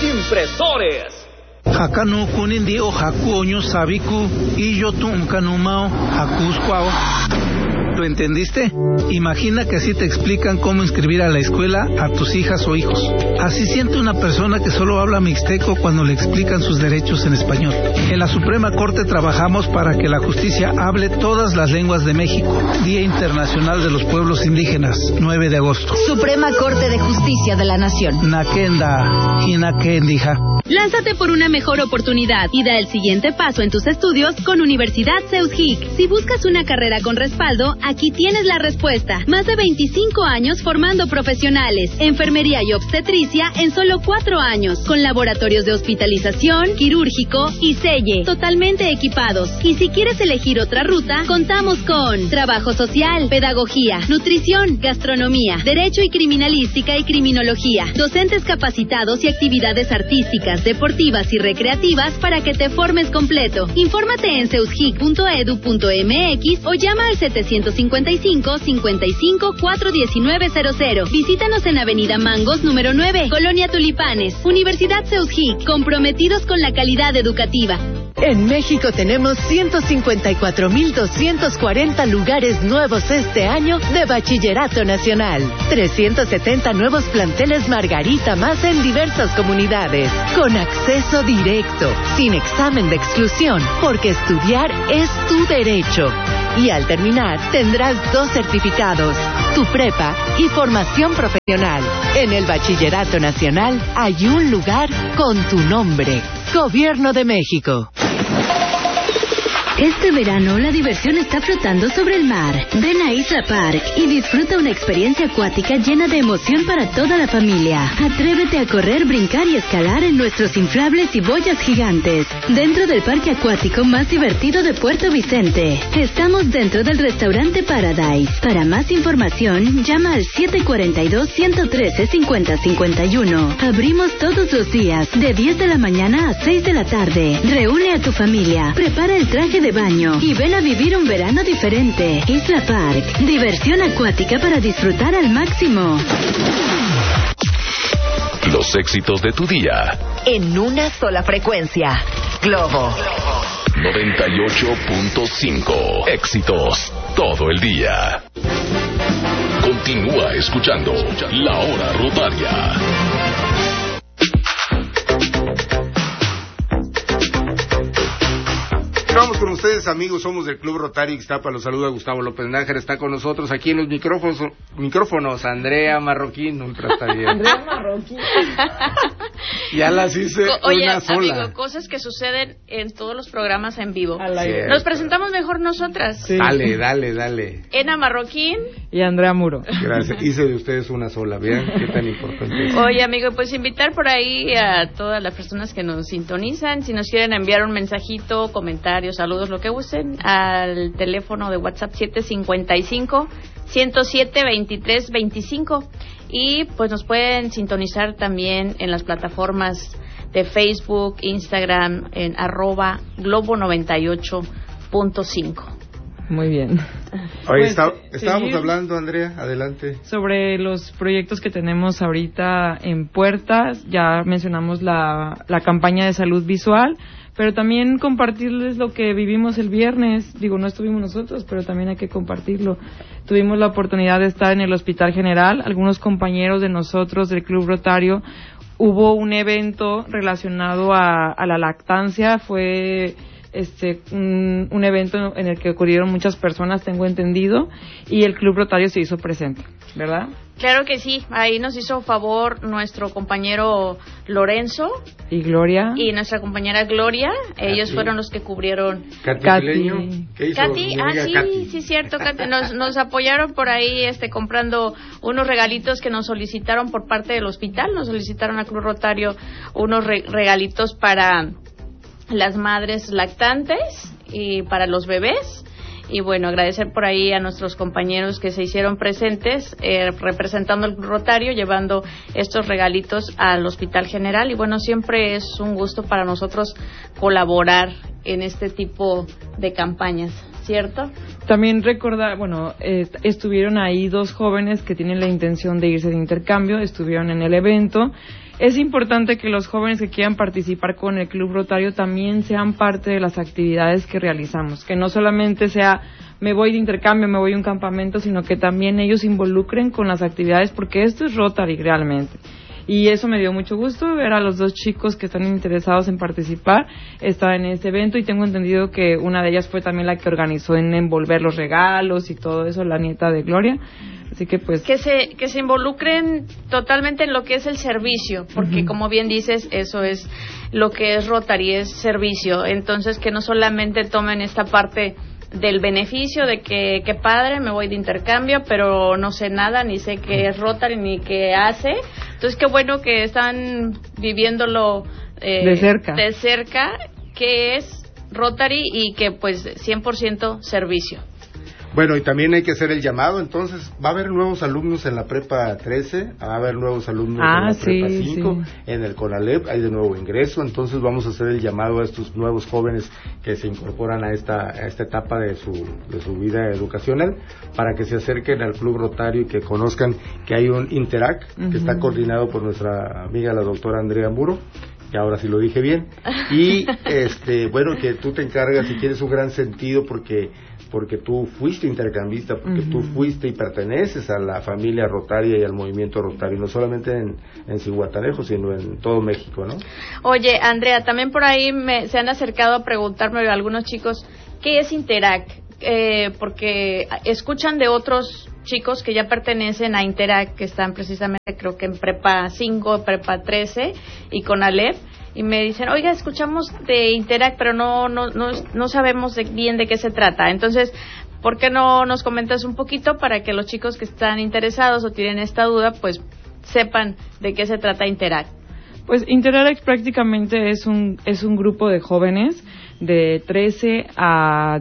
Impresores. Hakanu kunindi o haku oño sabiku y yo tumkanumao hakuskwao. ¿Lo entendiste? Imagina que así te explican cómo inscribir a la escuela a tus hijas o hijos. Así siente una persona que solo habla mixteco cuando le explican sus derechos en español. En la Suprema Corte trabajamos para que la justicia hable todas las lenguas de México. Día Internacional de los Pueblos Indígenas, 9 de agosto. Suprema Corte de Justicia de la Nación. Nakenda, Hinakendija. Lánzate por una mejor oportunidad y da el siguiente paso en tus estudios con Universidad Seushic. Si buscas una carrera con respaldo, aquí tienes la respuesta. Más de 25 años formando profesionales. Enfermería y obstetricia en solo 4 años. Con laboratorios de hospitalización, quirúrgico y selle. Totalmente equipados. Y si quieres elegir otra ruta, contamos con trabajo social, pedagogía, nutrición, gastronomía, derecho y criminalística y criminología. Docentes capacitados y actividades artísticas, deportivas y recreativas para que te formes completo. Infórmate en seushic.edu.mx o llama al 755-55-41900. Visítanos en Avenida Mangos, número 9, Colonia Tulipanes. Universidad Seushic, comprometidos con la calidad educativa. En México tenemos 154,240 lugares nuevos este año de Bachillerato Nacional. 370 nuevos planteles Margarita más en diversas comunidades. Con acceso directo, sin examen de exclusión, porque estudiar es tu derecho. Y al terminar, tendrás 2 certificados, tu prepa y formación profesional. En el Bachillerato Nacional hay un lugar con tu nombre. Gobierno de México. Este verano la diversión está flotando sobre el mar. Ven a Isla Park y disfruta una experiencia acuática llena de emoción para toda la familia. Atrévete a correr, brincar y escalar en nuestros inflables y boyas gigantes. Dentro del parque acuático más divertido de Puerto Vicente. Estamos dentro del restaurante Paradise. Para más información, llama al 742-113-5051. Abrimos todos los días, de 10 de la mañana a 6 de la tarde. Reúne a tu familia, prepara el traje de baño y ven a vivir un verano diferente. Isla Park, diversión acuática para disfrutar al máximo. Los éxitos de tu día. En una sola frecuencia. Globo 98.5. Éxitos todo el día. Continúa escuchando La Hora Rotaria. Vamos con ustedes, amigos, somos del Club Rotario Ixtapa. Los saluda Gustavo López Nájera. Está con nosotros aquí en los micrófonos Andrea Marroquín. Está bien. Andrea Marroquín. Ya las hice una sola. Amigo, cosas que suceden en todos los programas en vivo. Cierto. Nos presentamos mejor nosotras. Sí. Dale. Ena Marroquín y Andrea Muro. Gracias. Hice de ustedes una sola. Vean qué tan importante es. Oye, amigo, pues invitar por ahí a todas las personas que nos sintonizan. Si nos quieren enviar un mensajito, comentarios, saludos, lo que gusten, al teléfono de WhatsApp 755-107-2325. Y pues nos pueden sintonizar también en las plataformas de Facebook, Instagram, en @globo98.5. Muy bien. Oye, estábamos hablando, Andrea, adelante. Sobre los proyectos que tenemos ahorita en puertas. Ya mencionamos la campaña de salud visual, pero también compartirles lo que vivimos el viernes. Digo, no estuvimos nosotros, pero también hay que compartirlo. Tuvimos la oportunidad de estar en el Hospital General. Algunos compañeros de nosotros del Club Rotario, hubo un evento relacionado a la lactancia. Fue un evento en el que ocurrieron muchas personas, tengo entendido, y el Club Rotario se hizo presente, ¿verdad? Claro que sí, ahí nos hizo favor nuestro compañero Lorenzo y Gloria y nuestra compañera Gloria. Ellos fueron los que cubrieron. Katy. Katy, sí, cierto, Katy. Nos apoyaron por ahí comprando unos regalitos que nos solicitaron por parte del hospital. Nos solicitaron a Club Rotario unos regalitos para las madres lactantes y para los bebés. Y bueno, agradecer por ahí a nuestros compañeros que se hicieron presentes, representando el Rotario, llevando estos regalitos al Hospital General. Y bueno, siempre es un gusto para nosotros colaborar en este tipo de campañas, ¿cierto? También recordar, estuvieron ahí 2 jóvenes que tienen la intención de irse de intercambio, estuvieron en el evento. es importante que los jóvenes que quieran participar con el Club Rotario también sean parte de las actividades que realizamos, que no solamente sea me voy de intercambio, me voy a un campamento, sino que también ellos se involucren con las actividades, porque esto es Rotary realmente. Y eso me dio mucho gusto ver a los 2 chicos que están interesados en participar, estar en este evento, y tengo entendido que una de ellas fue también la que organizó en envolver los regalos y todo eso, la nieta de Gloria. Así que pues que se involucren totalmente en lo que es el servicio, porque como bien dices, eso es lo que es Rotary, es servicio. Entonces, que no solamente tomen esta parte del beneficio de que qué padre, me voy de intercambio, pero no sé nada, ni sé qué es Rotary, ni qué hace. Entonces, qué bueno que están viviéndolo de cerca, que es Rotary y que pues 100% servicio. Bueno, y también hay que hacer el llamado, entonces, va a haber nuevos alumnos en la prepa 13, va a haber nuevos alumnos en la prepa 5, en el CONALEP hay de nuevo ingreso, entonces vamos a hacer el llamado a estos nuevos jóvenes que se incorporan a esta etapa de su vida educacional, para que se acerquen al Club Rotario y que conozcan que hay un Interac, que está coordinado por nuestra amiga la doctora Andrea Muro, que ahora sí lo dije bien, y bueno, que tú te encargas y tienes un gran sentido porque tú fuiste intercambista, porque tú fuiste y perteneces a la familia rotaria y al movimiento rotario, no solamente en Zihuatanejo, sino en todo México, ¿no? Oye, Andrea, también por ahí se han acercado a preguntarme algunos chicos, ¿qué es Interac? Porque escuchan de otros chicos que ya pertenecen a Interac, que están precisamente creo que en prepa 5, prepa 13 y CONALEP, y me dicen, oiga, escuchamos de Interac, pero no sabemos bien de qué se trata. Entonces, ¿por qué no nos comentas un poquito para que los chicos que están interesados o tienen esta duda, pues sepan de qué se trata Interac? Pues Interac prácticamente es un grupo de jóvenes de 13 a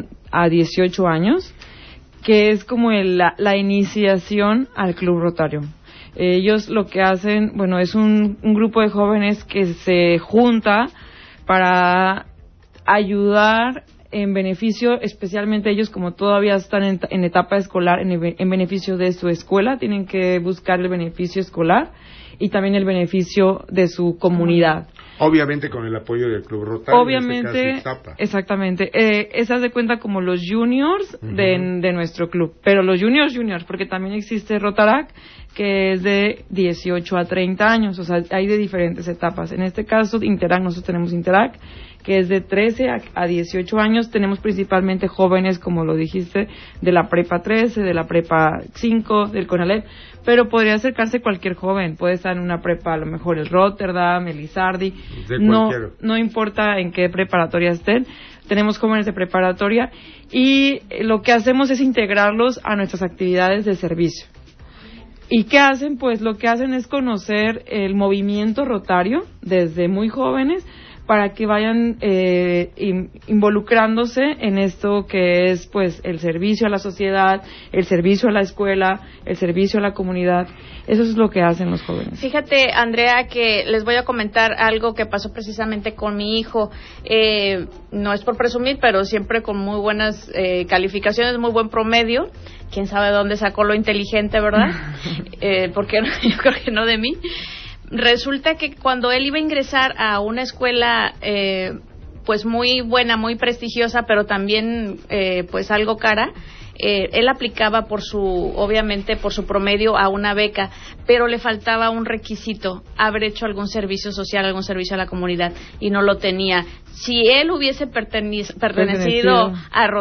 18 años, que es como la iniciación al Club Rotario. Ellos lo que hacen, bueno, es un grupo de jóvenes que se junta para ayudar en beneficio, especialmente ellos como todavía están en etapa escolar, en beneficio de su escuela, tienen que buscar el beneficio escolar y también el beneficio de su comunidad. Obviamente con el apoyo del Club Rotario. Obviamente, exactamente. Esas de cuenta como los juniors de nuestro club, pero los juniors, porque también existe Rotarac, que es de 18 a 30 años, o sea, hay de diferentes etapas. En este caso, Interac, nosotros tenemos Interac, que es de 13 a 18 años. Tenemos principalmente jóvenes, como lo dijiste, de la prepa 13, de la prepa 5, del CONALEP, pero podría acercarse cualquier joven. Puede estar en una prepa, a lo mejor el Rotterdam, el Izardi, no importa en qué preparatoria estén. Tenemos jóvenes de preparatoria y lo que hacemos es integrarlos a nuestras actividades de servicio. ¿Y qué hacen? Pues lo que hacen es conocer el movimiento rotario desde muy jóvenes, para que vayan involucrándose en esto que es pues el servicio a la sociedad, el servicio a la escuela, el servicio a la comunidad. Eso es lo que hacen los jóvenes. Fíjate, Andrea, que les voy a comentar algo que pasó precisamente con mi hijo. No es por presumir, pero siempre con muy buenas calificaciones, muy buen promedio. Quién sabe dónde sacó lo inteligente, ¿verdad? Porque yo creo que no de mí. Resulta que cuando él iba a ingresar a una escuela pues muy buena, muy prestigiosa, pero también pues algo cara, él aplicaba obviamente por su promedio a una beca, pero le faltaba un requisito, haber hecho algún servicio social, algún servicio a la comunidad, y no lo tenía. Si él hubiese pertenecido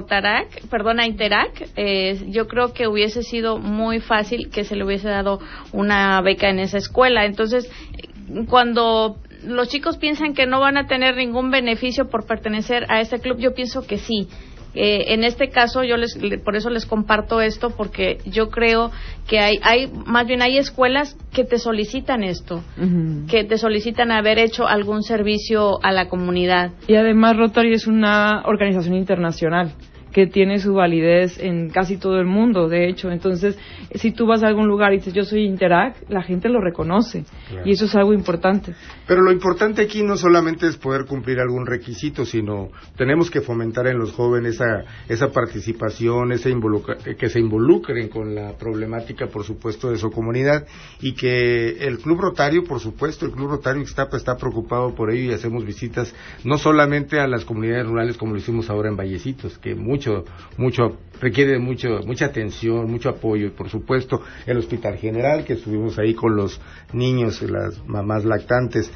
a Interac, yo creo que hubiese sido muy fácil que se le hubiese dado una beca en esa escuela. Entonces, cuando los chicos piensan que no van a tener ningún beneficio por pertenecer a este club, yo pienso que sí. En este caso, por eso les comparto esto, porque yo creo que hay escuelas que te solicitan esto, que te solicitan haber hecho algún servicio a la comunidad. Y además Rotary es una organización internacional que tiene su validez en casi todo el mundo, de hecho. Entonces, si tú vas a algún lugar y dices, yo soy Interact, la gente lo reconoce. Claro. Y eso es algo importante. Pero lo importante aquí no solamente es poder cumplir algún requisito, sino tenemos que fomentar en los jóvenes esa participación, que se involucren con la problemática, por supuesto, de su comunidad, y que el Club Rotario, por supuesto, el Club Rotario Ixtapa está preocupado por ello, y hacemos visitas no solamente a las comunidades rurales como lo hicimos ahora en Vallecitos, que requiere mucha atención, mucho apoyo, y por supuesto el Hospital General, que estuvimos ahí con los niños y las mamás lactantes.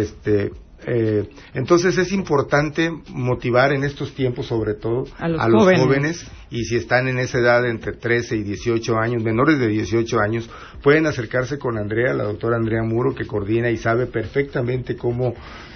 Entonces es importante motivar en estos tiempos, sobre todo a los jóvenes, y si están en esa edad entre 13 y 18 años, menores de 18 años, pueden acercarse con Andrea, la doctora Andrea Muro, que coordina y sabe perfectamente cómo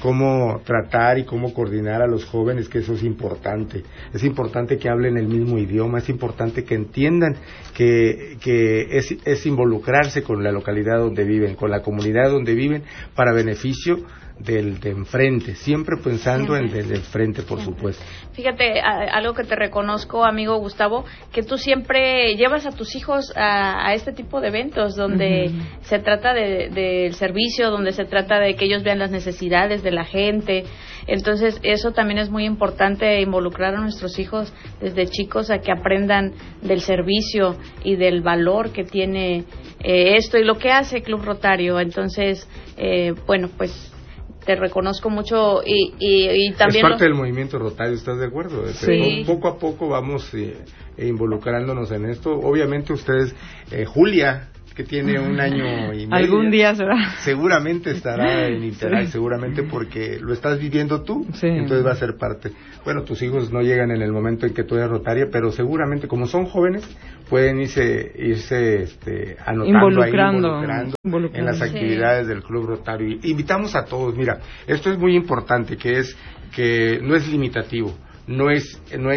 tratar y cómo coordinar a los jóvenes, que eso es importante que hablen el mismo idioma, es importante que entiendan que es involucrarse con la localidad donde viven, con la comunidad donde viven, para beneficio del de enfrente, siempre pensando en el de enfrente, por supuesto. Fíjate, algo que te reconozco, amigo Gustavo, que tú siempre llevas a tus hijos a este tipo de eventos donde se trata del servicio, donde se trata de que ellos vean las necesidades de la gente. Entonces eso también es muy importante, involucrar a nuestros hijos desde chicos a que aprendan del servicio y del valor que tiene esto y lo que hace Club Rotario. Entonces, bueno, pues te reconozco mucho y también... Es parte del movimiento rotario, ¿estás de acuerdo? Sí. Poco a poco vamos involucrándonos en esto. Obviamente ustedes, Julia, que tiene 1 año y medio, algún día será, seguramente estará en Interact, seguramente porque lo estás viviendo tú, entonces va a ser parte. Bueno, tus hijos no llegan en el momento en que tú eres rotaria, pero seguramente como son jóvenes pueden irse involucrando en las actividades del Club Rotario. Invitamos a todos. Mira, esto es muy importante, que no es limitativo. No es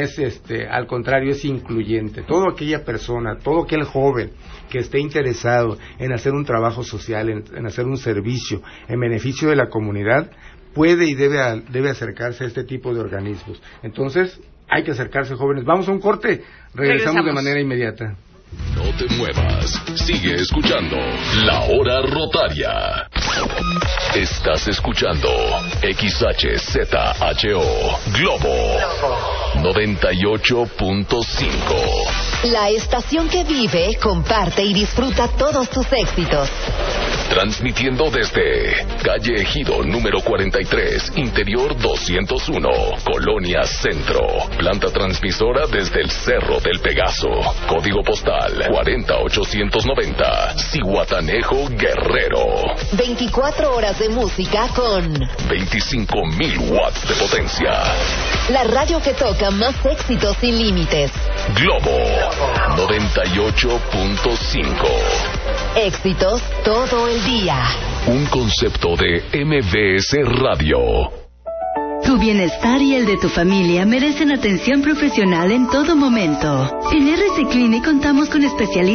al contrario, es incluyente. Toda aquella persona, todo aquel joven que esté interesado en hacer un trabajo social, en hacer un servicio en beneficio de la comunidad, puede y debe acercarse a este tipo de organismos. Entonces, hay que acercarse, jóvenes. Vamos a un corte, regresamos de manera inmediata. No te muevas, sigue escuchando La Hora Rotaria. Estás escuchando XHZHO Globo 98.5. La estación que vive, comparte y disfruta todos tus éxitos. Transmitiendo desde Calle Ejido número 43, Interior 201, Colonia Centro. Planta transmisora desde el Cerro del Pegaso. Código postal 40890, Zihuatanejo, Guerrero. 24 horas de música con 25,000 watts de potencia. La radio que toca más éxitos sin límites. Globo 98.5. Éxitos todo el día. Un concepto de MBS Radio. Tu bienestar y el de tu familia merecen atención profesional en todo momento. En RC Clinic contamos con especialistas